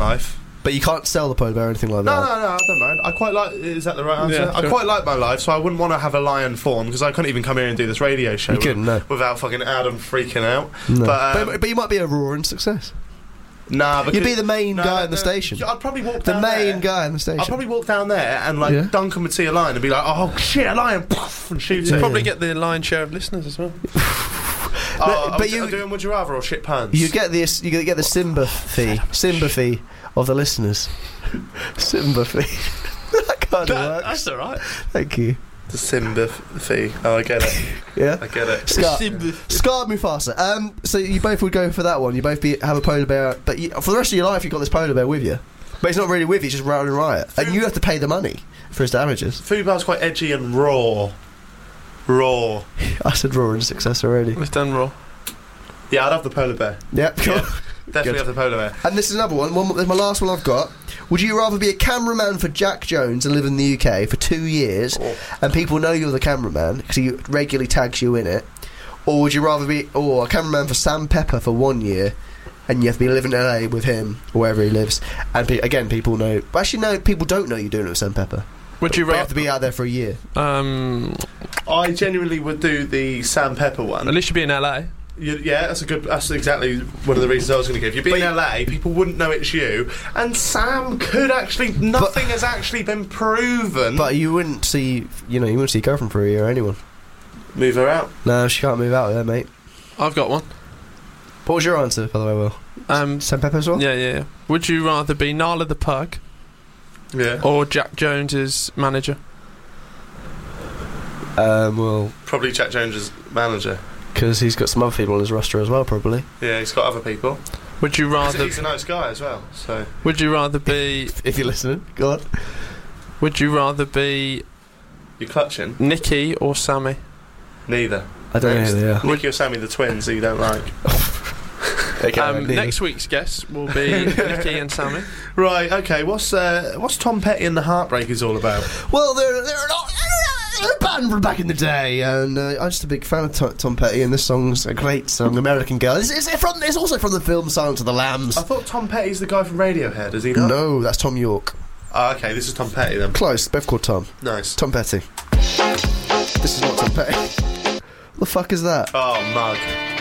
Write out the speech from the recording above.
life. But you can't sell the polar bear or anything like that. No, I don't mind. I quite like... Is that the right answer? Yeah, I sure. quite like my life, so I wouldn't want to have a lion fawn, because I couldn't even come here and do this radio show You couldn't, no. without fucking Adam freaking out. No. But But you might be a roaring success. nah, because... You'd be the main guy in the station. I'd probably walk The down main there. guy in the station. I'd probably walk down there and, like, Yeah. Duncan would see a lion and be like, oh, shit, a lion, poof, and shoot it. Probably get the lion's share of listeners as well. But you doing Would You Rather or shit puns? You get the sympathy of the listeners. Sympathy. That kind of works. That's alright. Thank you. The sympathy. Oh, I get it. Yeah. I get it. Scar Mufasa. So you both would go for that one. You both have a polar bear, but for the rest of your life you've got this polar bear with you. But it's not really with you, it's just running riot, and you have to pay the money for his damages. Fubar's quite edgy and raw. Raw. I said roaring success already. It's done raw. Yeah, I'd have the polar bear. Yeah, cool. Yeah, definitely Good. have the polar bear. And this is another one. This is my last one I've got. Would you rather be a cameraman for Jack Jones and live in the UK for 2 years, and people know you're the cameraman because he regularly tags you in it, or would you rather be a cameraman for Sam Pepper for 1 year, and you have to be living in LA with him or wherever he lives, and again people know. But actually, no, people don't know you're doing it with Sam Pepper. Would you But you have rather? to be out there for a year. I genuinely would do the Sam Pepper one. At least you'd be in LA. Yeah, that's exactly one of the reasons I was going to give. You'd be in LA, people wouldn't know it's you, and Sam could actually... Nothing has actually been proven. But you wouldn't see, you wouldn't see your girlfriend for a year or anyone. Move her out. No, she can't move out there, mate. I've got one. What was your answer, by the way, Will? Sam Pepper as well? Yeah. Would you rather be Nala the Pug Yeah. or Jack Jones's manager? Well, Probably Jack Jones's manager. because he's got some other people on his roster as well, probably. Yeah, he's got other people. Would you rather? He's a nice guy as well, so... Would you rather be? If you're listening, go on. Would you rather be You're clutching? Nikki or Sammy? Neither. I don't know who they are. Nicky or Sammy, the twins that you don't like. Next week's guests will be Nikki and Sammy. Right, okay, what's Tom Petty and the Heartbreakers all about? Well, they're a band from back in the day, and I'm just a big fan of Tom Petty, and this song's a great song, American Girl. It's also from the film Silence of the Lambs. I thought Tom Petty's the guy from Radiohead, is he not? No, that's Tom York. Oh, okay, this is Tom Petty then. Close, both called Tom. Nice. Tom Petty. This is not Tom Petty. What the fuck is that? Oh, mug.